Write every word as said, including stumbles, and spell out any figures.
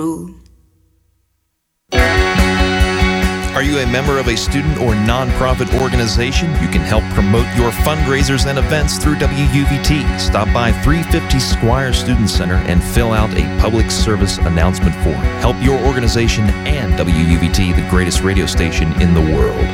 Are you a member of a student or nonprofit organization? You can help promote your fundraisers and events through W U V T. Stop by three fifty Squire Student Center and fill out a public service announcement form. Help your organization and W U V T, the greatest radio station in the world.